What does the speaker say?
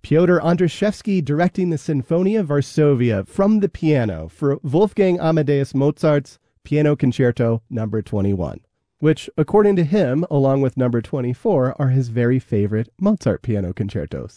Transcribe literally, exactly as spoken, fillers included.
Pyotr Andrzejewski directing the Sinfonia Varsovia from the piano for Wolfgang Amadeus Mozart's Piano Concerto number twenty-one, which, according to him, along with number twenty-four, are his very favorite Mozart piano concertos.